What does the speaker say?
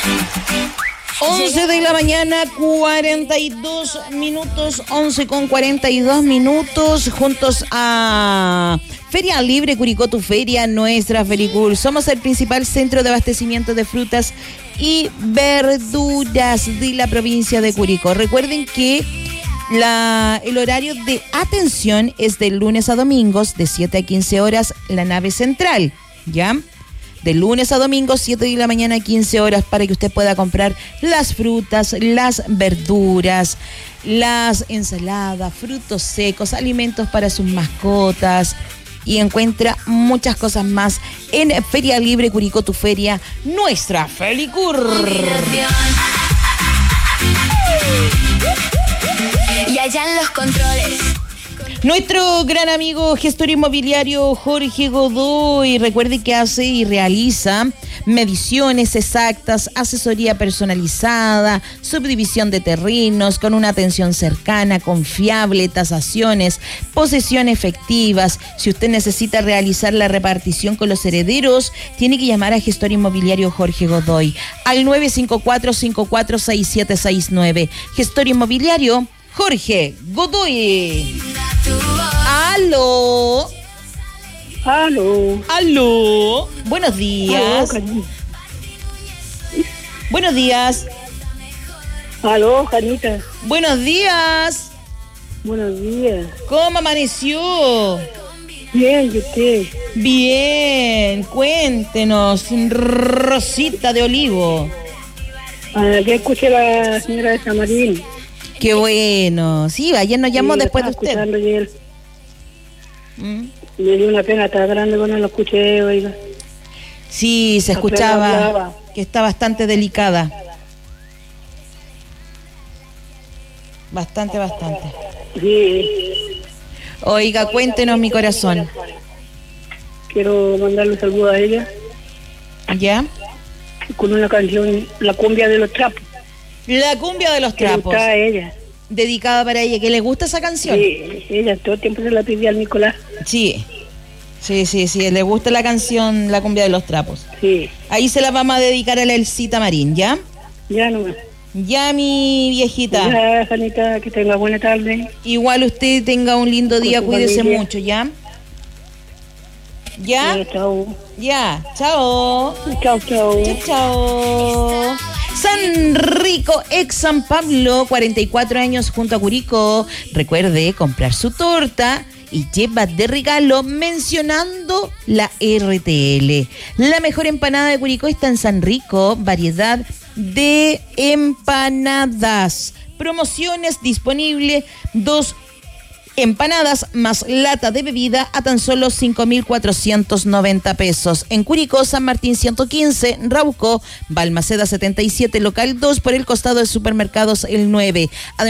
11 de la mañana, 42 minutos, 11 con 42 minutos, juntos a Feria Libre Curicó, tu feria, nuestra Fericur. Somos el principal centro de abastecimiento de frutas y verduras de la provincia de Curicó. Recuerden que el horario de atención es de lunes a domingos, de 7 a 15 horas, la nave central, ¿ya? De lunes a domingo, 7 de la mañana, 15 horas, para que usted pueda comprar las frutas, las verduras, las ensaladas, frutos secos, alimentos para sus mascotas, y encuentra muchas cosas más en Feria Libre Curicó, tu feria, nuestra Felicur. Y allá en los controles, nuestro gran amigo gestor inmobiliario Jorge Godoy. Recuerde que hace y realiza mediciones exactas, asesoría personalizada, subdivisión de terrenos con una atención cercana, confiable, tasaciones, posesión efectivas. Si usted necesita realizar la repartición con los herederos, tiene que llamar a gestor inmobiliario Jorge Godoy al 954-546769. Gestor inmobiliario Jorge Godoy. Aló. Aló. Aló. Buenos días. Aló, Buenos días. aló, Janita. Buenos días. Buenos días. ¿Cómo amaneció? Bien, ¿y usted? Bien. Cuéntenos, Rosita de Olivo. Ya escuché a la señora de Samarín. Qué bueno. Sí, ayer nos llamó después de usted. Escuchando y él. Me dio una pena, estaba grande cuando lo escuché, oiga. Sí, se escuchaba que está bastante delicada. Bastante. Sí. Oiga, cuéntenos, mi corazón. Quiero mandarle un saludo a ella ¿Ya? con una canción, La cumbia de los trapos. La cumbia de los Que le trapos. gusta a ella. Dedicada para ella. ¿Que le gusta esa canción? Sí, ella todo el tiempo se la pidió al Nicolás. Sí. Le gusta la canción La cumbia de los trapos. Sí. Ahí se la vamos a dedicar a la Elcita Marín, ¿ya? Ya nomás. Ya, mi viejita. Ya, Janita, que tenga buena tarde. Igual usted tenga un lindo día, su cuídese familia. mucho, ¿ya? ¿Ya? Ya, chao. Ya, chao. Chao, chao. Chao. San Rico, ex San Pablo, 44 años junto a Curicó. Recuerde comprar su torta y lleva de regalo mencionando la RTL. La mejor empanada de Curicó está en San Rico, variedad de empanadas. Promociones disponible, 2 empanadas más lata de bebida a tan solo 5.490 pesos. En Curicó, San Martín 115, Rauco, Balmaceda 77, local 2, por el costado de Supermercados El 9.